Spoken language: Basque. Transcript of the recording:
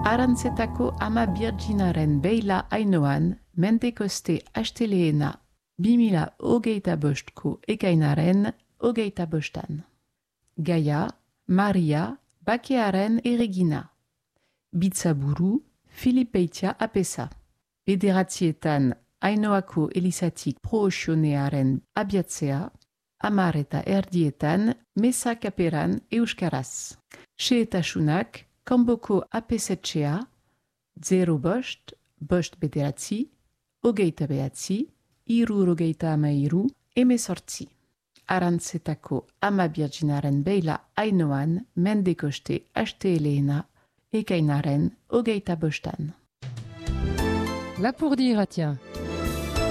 Arantzetako ama birginaren beila ainoan, mendekoste asteleena 2025ko ekainaren 25. Gaia, Maria, bakearen erregina. Bitzaburu, Filipeitia apesa. Bederatzietan Ainoako elizatik proxionearen abiatzea, 10:30 mesa kaperan euskaraz. Xehetasunak, kanboko apesetxea, 05 bost bederatzi, 29, 63, 18. Arantzetako ama birginaren beila ainoan mendekoste asteleena ekainaren 25. Là pour dire, tiens.